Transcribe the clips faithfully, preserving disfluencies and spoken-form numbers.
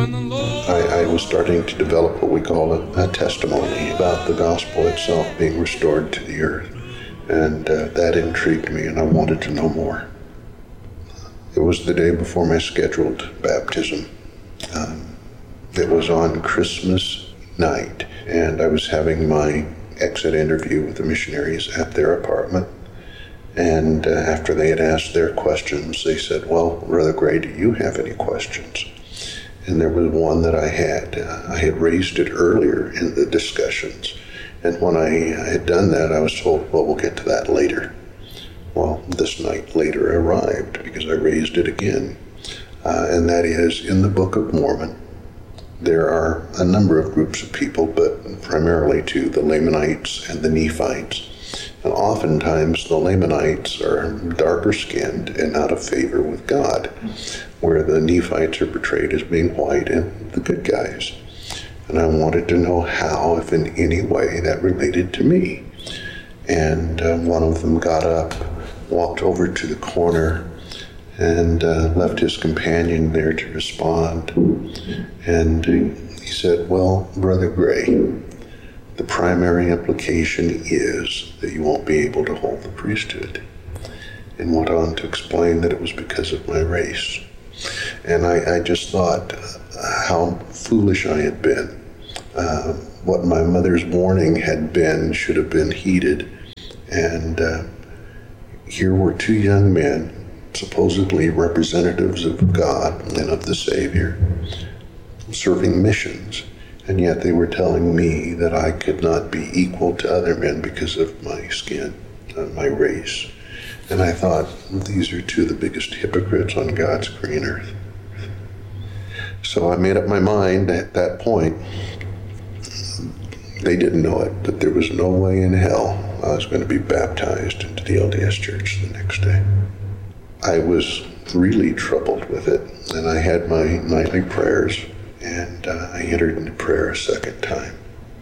I, I was starting to develop what we call a, a testimony about the gospel itself being restored to the earth. And uh, that intrigued me, and I wanted to know more. It was the day before my scheduled baptism. Um, it was on Christmas night, and I was having my exit interview with the missionaries at their apartment. And uh, after they had asked their questions, they said, "Well, Brother Gray, do you have any questions?" And there was one that I had. Uh, I had raised it earlier in the discussions. And when I had done that, I was told, "Well, we'll get to that later." Well, this night later arrived because I raised it again. Uh, and that is, in the Book of Mormon, there are a number of groups of people, but primarily two, the Lamanites and the Nephites. And oftentimes the Lamanites are darker skinned and out of favor with God, where the Nephites are portrayed as being white and the good guys. And I wanted to know how, if in any way, that related to me. And uh, one of them got up, walked over to the corner, and uh, left his companion there to respond. And uh, he said, "Well, Brother Gray, the primary implication is that you won't be able to hold the priesthood," and went on to explain that it was because of my race. And I, I just thought how foolish I had been. Uh, what my mother's warning had been should have been heeded. And uh, here were two young men, supposedly representatives of God and of the Savior, serving missions. And yet they were telling me that I could not be equal to other men because of my skin, uh, my race. And I thought, these are two of the biggest hypocrites on God's green earth. So I made up my mind at that point. They didn't know it, but there was no way in hell I was going to be baptized into the L D S Church the next day. I was really troubled with it, and I had my nightly prayers. And uh, I entered into prayer a second time.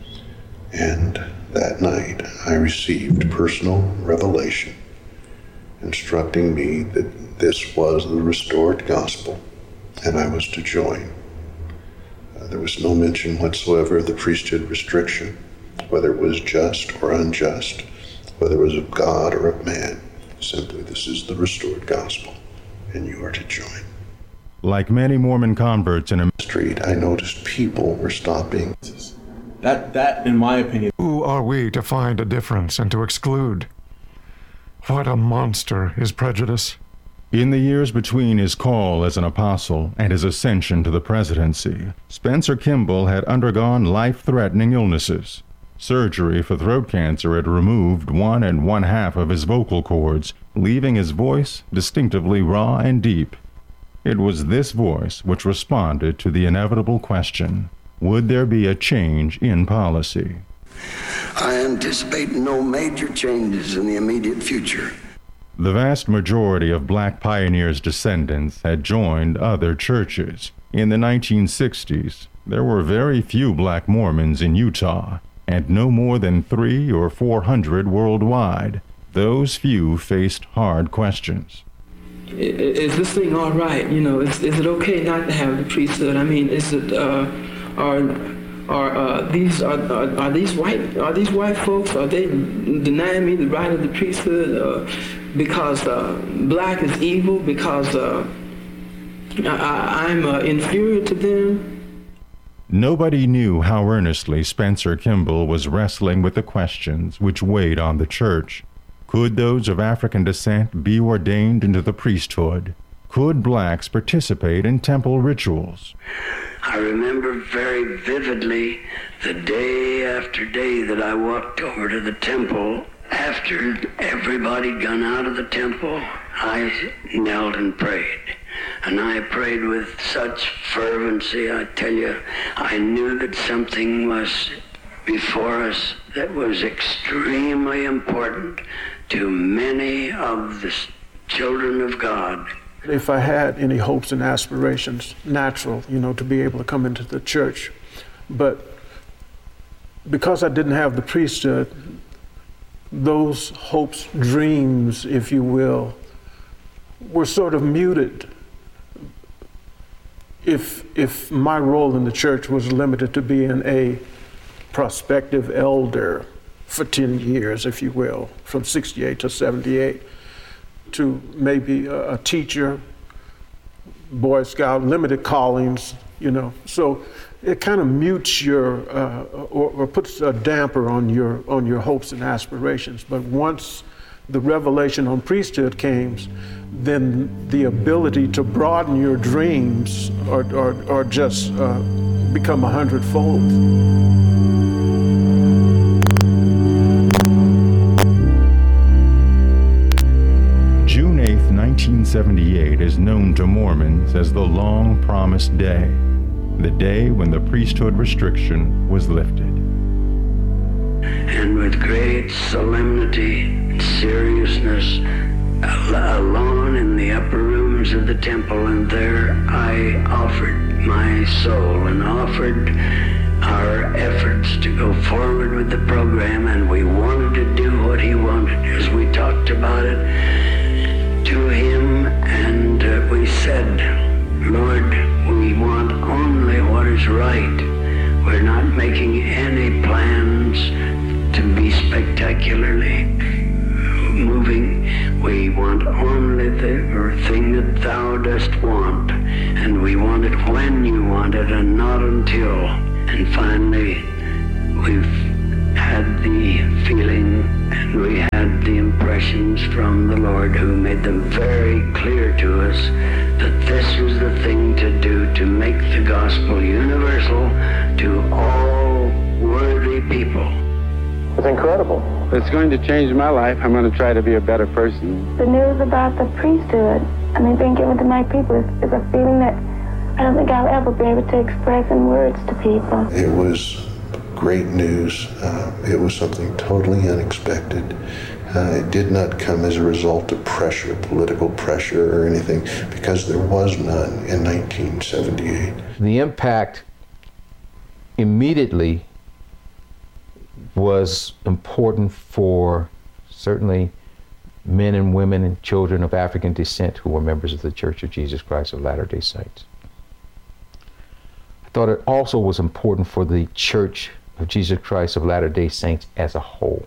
And that night, I received personal revelation instructing me that this was the restored gospel, and I was to join. Uh, there was no mention whatsoever of the priesthood restriction, whether it was just or unjust, whether it was of God or of man. Simply, this is the restored gospel, and you are to join. Like many Mormon converts in a street, I noticed people were stopping. That, that, in my opinion... Who are we to find a difference and to exclude? What a monster is prejudice. In the years between his call as an apostle and his ascension to the presidency, Spencer Kimball had undergone life-threatening illnesses. Surgery for throat cancer had removed one and one-half of his vocal cords, leaving his voice distinctively raw and deep. It was this voice which responded to the inevitable question, would there be a change in policy? I anticipate no major changes in the immediate future. The vast majority of black pioneers' descendants had joined other churches. In the nineteen sixties, there were very few black Mormons in Utah, and no more than three or four hundred worldwide. Those few faced hard questions. Is this thing all right? You know, is, is it okay not to have the priesthood? I mean, is it, uh, are, are, uh, these, are, are, are these white, are these white folks, are they denying me the right of the priesthood uh, because uh, black is evil, because uh, I, I'm uh, inferior to them? Nobody knew how earnestly Spencer Kimball was wrestling with the questions which weighed on the church. Could those of African descent be ordained into the priesthood? Could blacks participate in temple rituals? I remember very vividly the day after day that I walked over to the temple. After everybody had gone out of the temple, I knelt and prayed. And I prayed with such fervency, I tell you, I knew that something was before us that was extremely important to many of the children of God. If I had any hopes and aspirations, natural, you know, to be able to come into the church, but because I didn't have the priesthood, those hopes, dreams, if you will, were sort of muted if if my role in the church was limited to being a prospective elder for ten years, if you will, from sixty-eight to seventy-eight, to maybe a, a teacher, Boy Scout, limited callings, you know. So it kind of mutes your, uh, or, or puts a damper on your on your hopes and aspirations. But once the revelation on priesthood came, then the ability to broaden your dreams or, or, or just uh, become a hundredfold. June eighth, nineteen seventy-eight is known to Mormons as the long-promised day, the day when the priesthood restriction was lifted. And with great solemnity and seriousness, alone in the upper rooms of the temple, and there I offered my soul and offered our efforts to go forward with the program, and we wanted to do what he wanted as we talked about it to him, and uh, we said, Lord, we want only what is right. We're not making any plans to be spectacularly moving. We want only the thing that thou dost want, and we want it when you want it and not until. And finally, we've had the feeling and we had the impressions from the Lord, who made them very clear to us that this was the thing to do to make the gospel universal to all worthy people. It's incredible. It's going to change my life. I'm going to try to be a better person. The news about the priesthood, I mean, being given to my people is, is a feeling that I don't think I'll ever be able to express in words to people. It was great news. Uh, it was something totally unexpected. Uh, it did not come as a result of pressure, political pressure or anything, because there was none in nineteen seventy-eight. The impact immediately was important for certainly men and women and children of African descent who were members of the Church of Jesus Christ of Latter-day Saints. I thought it also was important for the Church of Jesus Christ of Latter-day Saints as a whole.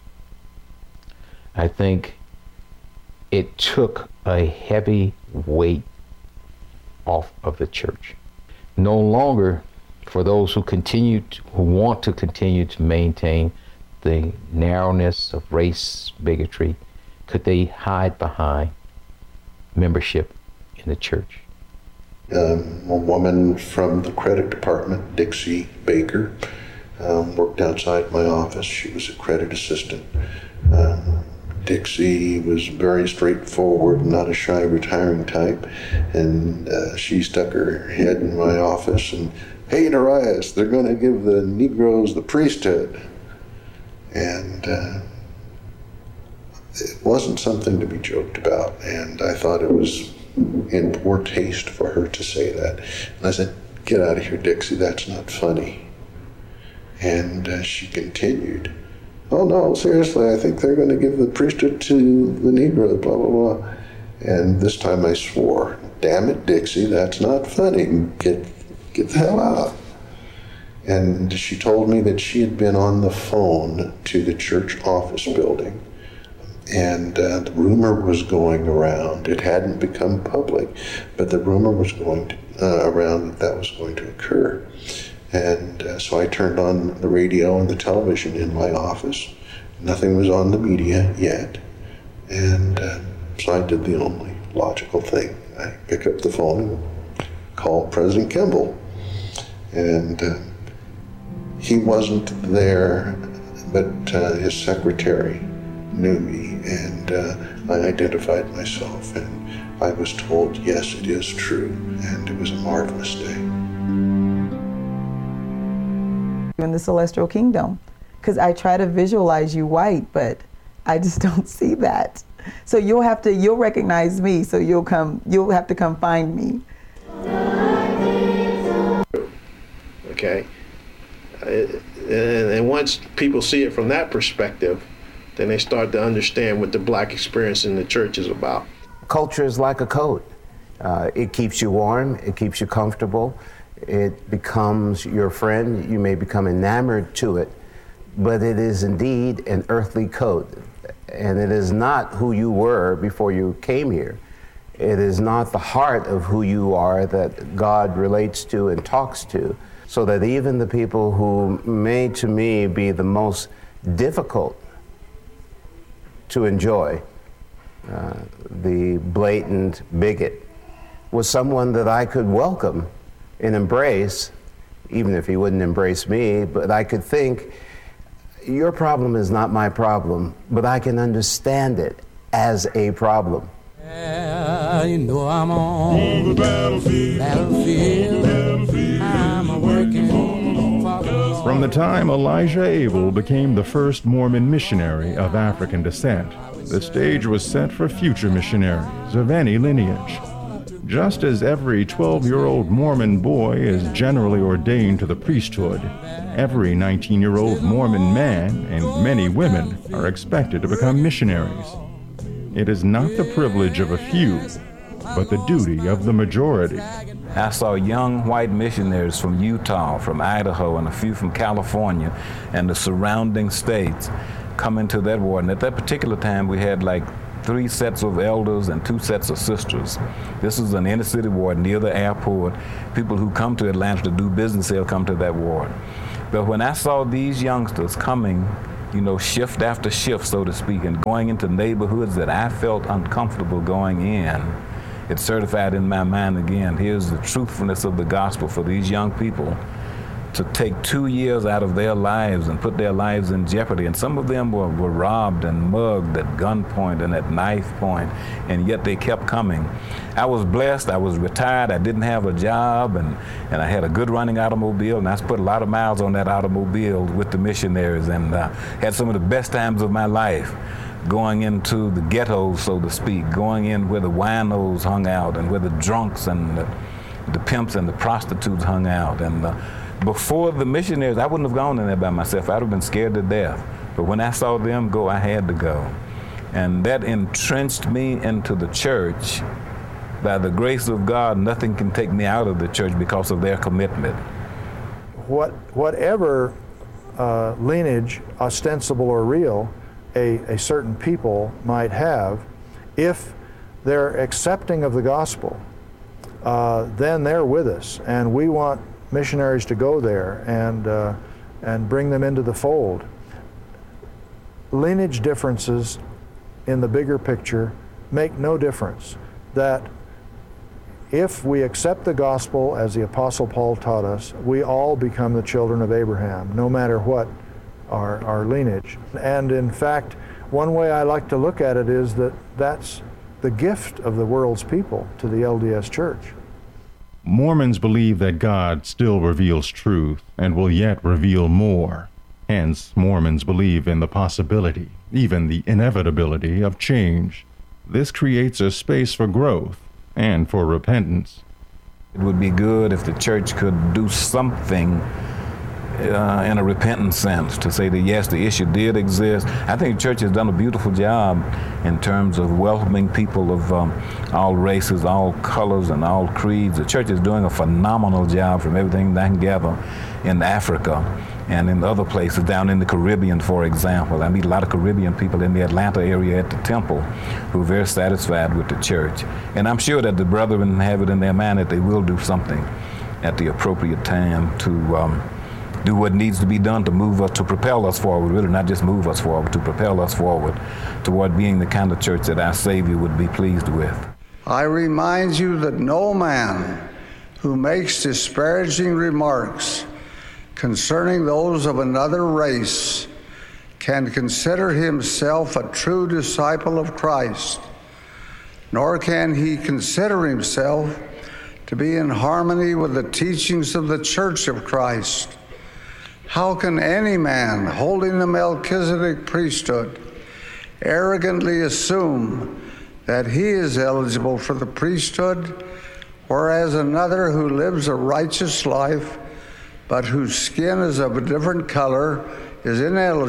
I think it took a heavy weight off of the church. No longer, for those who continue to, who want to continue to maintain the narrowness of race bigotry, could they hide behind membership in the church. Um, a woman from the credit department, Dixie Baker, um, worked outside my office. She was a credit assistant. Um, Dixie was very straightforward, not a shy, retiring type, and uh, she stuck her head in my office and, "Hey, Darius, they're going to give the Negroes the priesthood." And uh, it wasn't something to be joked about, and I thought it was in poor taste for her to say that. And I said, "Get out of here, Dixie, that's not funny." And uh, she continued, "Oh no, seriously, I think they're going to give the priesthood to the Negroes, blah, blah, blah." And this time I swore, "Damn it, Dixie, that's not funny. Get, get the hell out." And she told me that she had been on the phone to the church office building, and uh, the rumor was going around. It hadn't become public, but the rumor was going to, uh, around that that was going to occur. And uh, so I turned on the radio and the television in my office. Nothing was on the media yet. And uh, so I did the only logical thing. I picked up the phone and called President Kimball. And uh, he wasn't there, but uh, his secretary knew me, and uh, I identified myself, and I was told, yes, it is true, and it was a marvelous day. In the celestial kingdom, because I try to visualize you white, but I just don't see that. So you'll have to, you'll recognize me, so you'll come, you'll have to come find me. Okay, and, and once people see it from that perspective, then they start to understand what the black experience in the church is about. Culture is like a code. Uh, it keeps you warm, it keeps you comfortable, it becomes your friend, you may become enamored to it, but it is indeed an earthly coat, and it is not who you were before you came here. It is not the heart of who you are that God relates to and talks to, so that even the people who may to me be the most difficult to enjoy, uh, the blatant bigot, was someone that I could welcome and embrace, even if he wouldn't embrace me, but I could think, your problem is not my problem, but I can understand it as a problem. Yeah, you know I'm on the battlefield, battlefield, battlefield. I'm working for the... From the time Elijah Abel became the first Mormon missionary of African descent, the stage was set for future missionaries of any lineage. Just as every twelve-year-old Mormon boy is generally ordained to the priesthood, every nineteen-year-old Mormon man and many women are expected to become missionaries. It is not the privilege of a few, but the duty of the majority. I saw young white missionaries from Utah, from Idaho, and a few from California and the surrounding states come into that ward. And at that particular time, we had like three sets of elders and two sets of sisters. This is an inner city ward near the airport. People who come to Atlanta to do business, they'll come to that ward. But when I saw these youngsters coming, you know, shift after shift, so to speak, and going into neighborhoods that I felt uncomfortable going in, it certified in my mind again, here's the truthfulness of the gospel for these young people to take two years out of their lives and put their lives in jeopardy. And some of them were, were robbed and mugged at gunpoint and at knife point, and yet they kept coming. I was blessed, I was retired, I didn't have a job, and, and I had a good running automobile, and I put a lot of miles on that automobile with the missionaries, and uh, had some of the best times of my life going into the ghettos, so to speak, going in where the winos hung out and where the drunks and the, the pimps and the prostitutes hung out. And uh, before the missionaries, I wouldn't have gone in there by myself. I'd have been scared to death. But when I saw them go, I had to go. And that entrenched me into the church. By the grace of God, nothing can take me out of the church because of their commitment. What, whatever uh, lineage, ostensible or real, a, a certain people might have, if they're accepting of the gospel, uh, then they're with us. And we want missionaries to go there and uh, and bring them into the fold. Lineage differences in the bigger picture make no difference. That if we accept the gospel as the Apostle Paul taught us, we all become the children of Abraham, no matter what our, our lineage. And in fact, one way I like to look at it is that that's the gift of the world's people to the L D S Church. Mormons believe that God still reveals truth and will yet reveal more. Hence, Mormons believe in the possibility, even the inevitability, of change. This creates a space for growth and for repentance. It would be good if the church could do something Uh, in a repentant sense, to say that yes, the issue did exist. I think the church has done a beautiful job in terms of welcoming people of um, all races, all colors, and all creeds. The church is doing a phenomenal job from everything that I can gather in Africa and in other places, down in the Caribbean, for example. I meet a lot of Caribbean people in the Atlanta area at the temple who are very satisfied with the church. And I'm sure that the brethren have it in their mind that they will do something at the appropriate time to um, do what needs to be done to move us, to propel us forward, really not just move us forward, to propel us forward toward being the kind of church that our Savior would be pleased with. I remind you that no man who makes disparaging remarks concerning those of another race can consider himself a true disciple of Christ, nor can he consider himself to be in harmony with the teachings of the Church of Christ. How can any man holding the Melchizedek priesthood arrogantly assume that he is eligible for the priesthood, whereas another who lives a righteous life, but whose skin is of a different color, is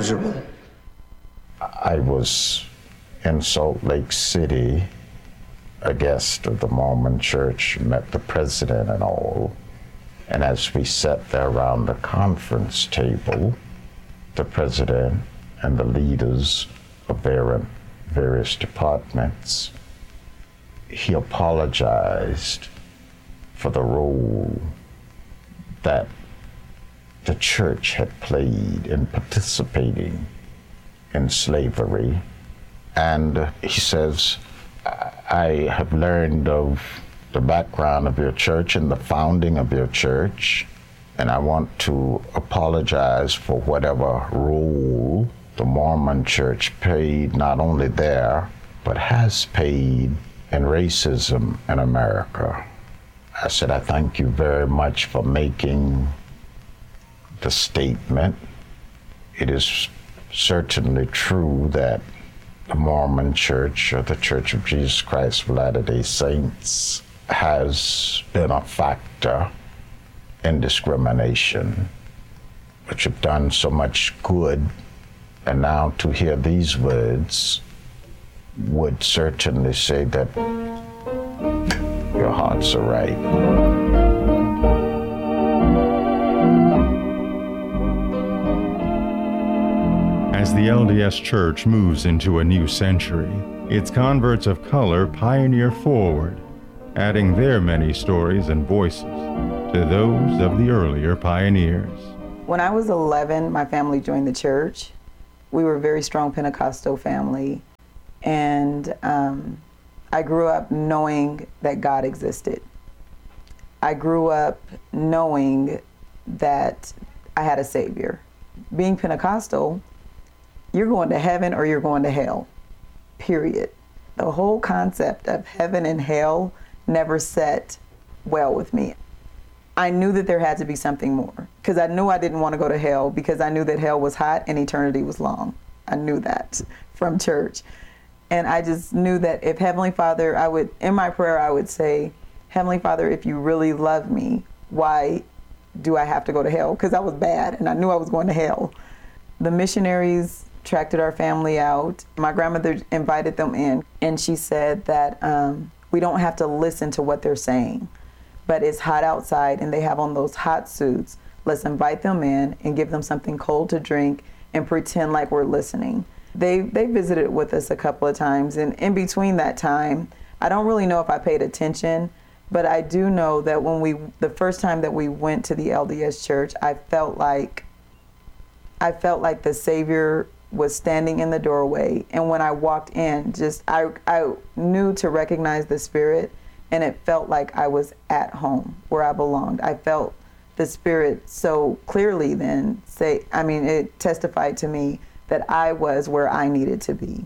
ineligible? I was in Salt Lake City a guest of the Mormon Church, met the president and all. And as we sat there around the conference table, the president and the leaders of their various departments, he apologized for the role that the church had played in participating in slavery. And he says, I have learned of the background of your church and the founding of your church, and I want to apologize for whatever role the Mormon Church played, not only there, but has paid in racism in America. I said, I thank you very much for making the statement. It is certainly true that the Mormon Church, or the Church of Jesus Christ of Latter-day Saints, has been a factor in discrimination, but you've done so much good, and now to hear these words would certainly say that your hearts are right. As the L D S Church moves into a new century, its converts of color pioneer forward, adding their many stories and voices to those of the earlier pioneers. When I was eleven, my family joined the church. We were a very strong Pentecostal family, and um, I grew up knowing that God existed. I grew up knowing that I had a Savior. Being Pentecostal, you're going to heaven or you're going to hell, period. The whole concept of heaven and hell never sat well with me. I knew that there had to be something more, because I knew I didn't want to go to hell, because I knew that hell was hot and eternity was long. I knew that from church. And I just knew that if Heavenly Father, I would, in my prayer, I would say, Heavenly Father, if you really love me, why do I have to go to hell? Because I was bad and I knew I was going to hell. The missionaries tracted our family out. My grandmother invited them in, and she said that um, we don't have to listen to what they're saying, but it's hot outside and they have on those hot suits. Let's invite them in and give them something cold to drink and pretend like we're listening. They they visited with us a couple of times, and in between that time, I don't really know if I paid attention, but I do know that when we, the first time that we went to the L D S Church, I felt like, I felt like the Savior was standing in the doorway, and when I walked in, just I I knew to recognize the Spirit, and it felt like I was at home where I belonged. I felt the Spirit so clearly then say, I mean, it testified to me that I was where I needed to be.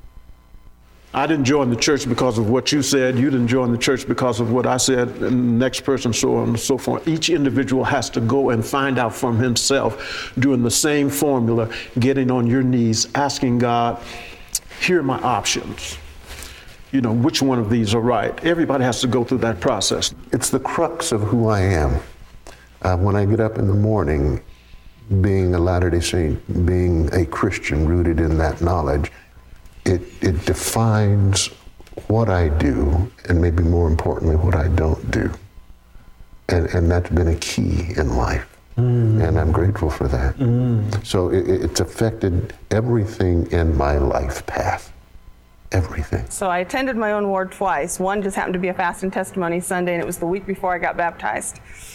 I didn't join the church because of what you said. You didn't join the church because of what I said, and the next person, so on and so forth. Each individual has to go and find out from himself, doing the same formula, getting on your knees, asking God, here are my options. You know, which one of these are right? Everybody has to go through that process. It's the crux of who I am. Uh, when I get up in the morning, being a Latter-day Saint, being a Christian rooted in that knowledge, It, it defines what I do, and maybe more importantly, what I don't do. And, and that's been a key in life. Mm. And I'm grateful for that. Mm. So it, it's affected everything in my life path. Everything. So I attended my own ward twice. One just happened to be a fast and testimony Sunday, and it was the week before I got baptized.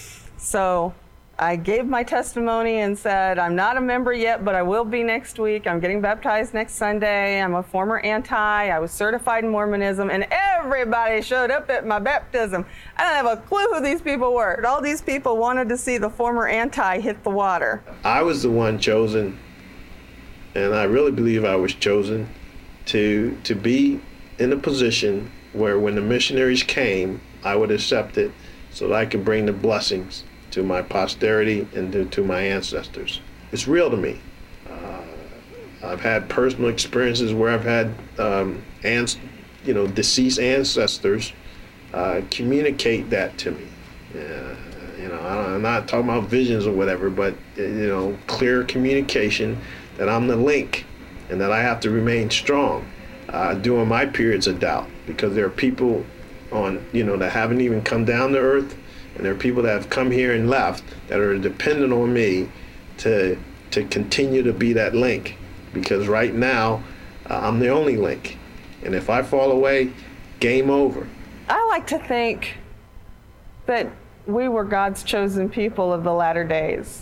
So I gave my testimony and said, I'm not a member yet, but I will be next week. I'm getting baptized next Sunday. I'm a former anti. I was certified in Mormonism, and everybody showed up at my baptism. I don't have a clue who these people were. All these people wanted to see the former anti hit the water. I was the one chosen, and I really believe I was chosen to, to be in a position where when the missionaries came, I would accept it so that I could bring the blessings to my posterity and to, to my ancestors. It's real to me. Uh, I've had personal experiences where I've had, um, ans- you know, deceased ancestors uh, communicate that to me. Uh, you know, I I'm not talking about visions or whatever, but you know, clear communication that I'm the link and that I have to remain strong uh, during my periods of doubt, because there are people on, you know, that haven't even come down to earth, and there are people that have come here and left that are dependent on me to to continue to be that link, because right now uh, I'm the only link, and if I fall away, game over. I like to think that we were God's chosen people of the latter days.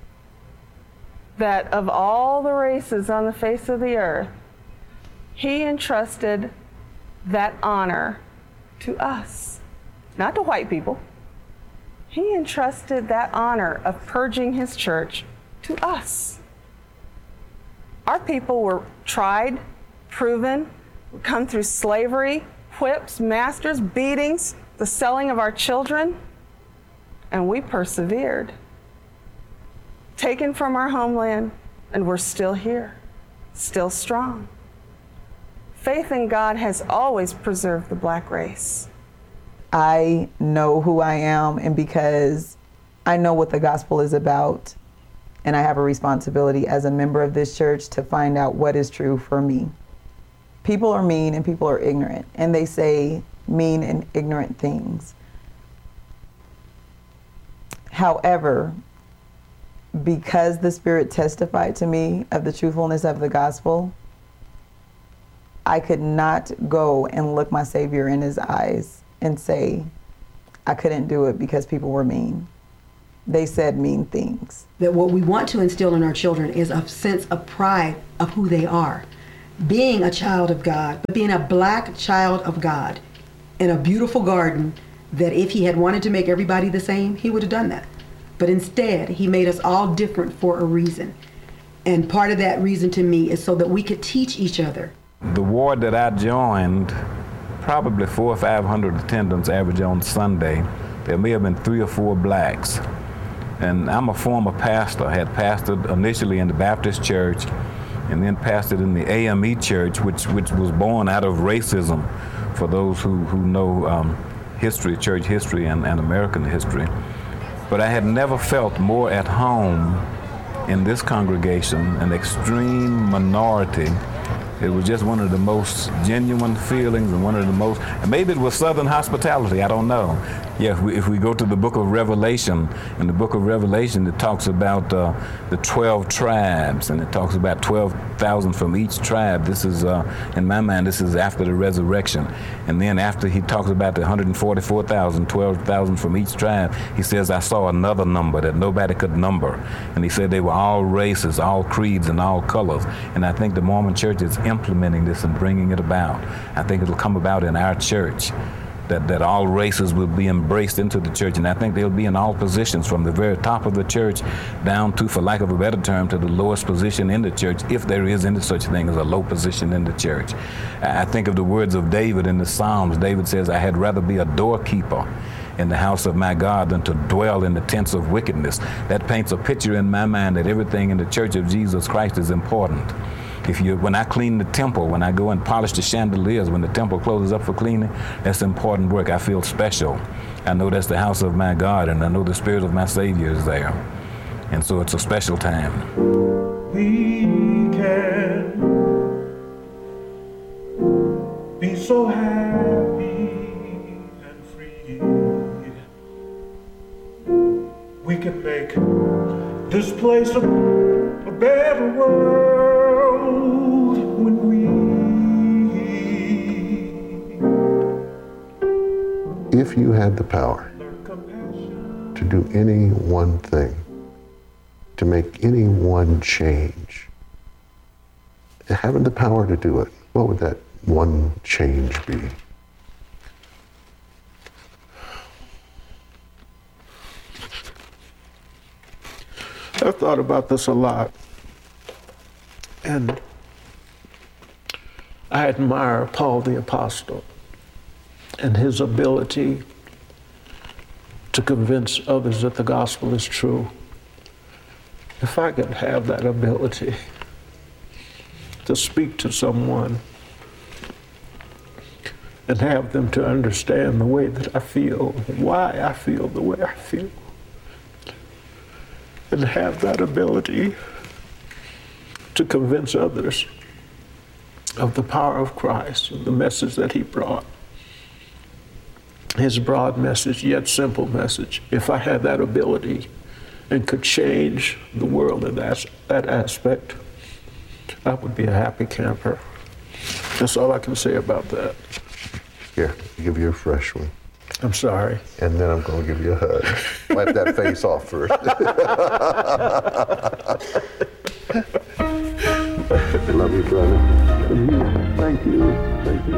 That of all the races on the face of the earth, He entrusted that honor to us, not to white people. He entrusted that honor of purging His church to us. Our people were tried, proven, come through slavery, whips, masters, beatings, the selling of our children, and we persevered. Taken from our homeland, and we're still here, still strong. Faith in God has always preserved the black race. I know who I am, and because I know what the gospel is about, and I have a responsibility as a member of this church to find out what is true for me. People are mean and people are ignorant, and they say mean and ignorant things. However, because the Spirit testified to me of the truthfulness of the gospel, I could not go and look my Savior in His eyes and say I couldn't do it because people were mean. They said mean things. That what we want to instill in our children is a sense of pride of who they are. Being a child of God, but being a black child of God in a beautiful garden, that if He had wanted to make everybody the same, He would have done that. But instead, He made us all different for a reason. And part of that reason to me is so that we could teach each other. The ward that I joined, probably four or five hundred attendants average on Sunday. There may have been three or four blacks. And I'm a former pastor. I had pastored initially in the Baptist church and then pastored in the A M E church, which which was born out of racism, for those who, who know um, history, church history and, and American history. But I had never felt more at home in this congregation, an extreme minority. It was just one of the most genuine feelings and one of the most, and maybe it was Southern hospitality, I don't know. Yeah, if we, if we go to the book of Revelation, in the book of Revelation it talks about uh, the twelve tribes, and it talks about twelve thousand from each tribe. This is, uh, in my mind, this is after the resurrection. And then after he talks about the one hundred forty-four thousand, twelve thousand from each tribe, he says, I saw another number that nobody could number. And he said they were all races, all creeds, and all colors. And I think the Mormon church is implementing this and bringing it about. I think it'll come about in our church. That, that all races will be embraced into the church, and I think they'll be in all positions from the very top of the church down to, for lack of a better term, to the lowest position in the church, if there is any such thing as a low position in the church. I think of the words of David in the Psalms. David says, I had rather be a doorkeeper in the house of my God than to dwell in the tents of wickedness. That paints a picture in my mind that everything in the church of Jesus Christ is important. If you, when I clean the temple, when I go and polish the chandeliers, when the temple closes up for cleaning, that's important work. I feel special. I know that's the house of my God, and I know the Spirit of my Savior is there. And so it's a special time. We can be so happy and free. We can make this place a, a better world. When we, if you had the power to do any one thing, to make any one change, having the power to do it, what would that one change be? I've thought about this a lot, and I admire Paul the Apostle and his ability to convince others that the gospel is true. If I could have that ability to speak to someone and have them to understand the way that I feel, why I feel the way I feel, and have that ability to convince others of the power of Christ and the message that he brought, his broad message, yet simple message. If I had that ability and could change the world in that, that aspect, I would be a happy camper. That's all I can say about that. Here, I'll give you a fresh one. I'm sorry. And then I'm going to give you a hug. Wipe that face off first. Love you, brother. Thank you. Thank you.